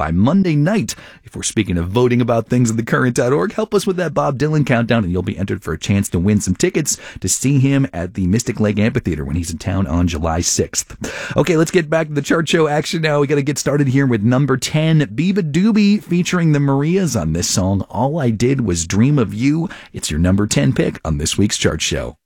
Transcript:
by Monday night. If we're speaking of voting about things at thecurrent.org, help us with that Bob Dylan countdown, and you'll be entered for a chance to win some tickets to see him at the Mystic Lake Amphitheater when he's in town on July 6th. Okay, let's get back to the chart show action now. We got to get started here with number 10, Biba Doobie featuring the Marias on this song, All I Did Was Dream of You. It's your number 10 pick on this week's chart show.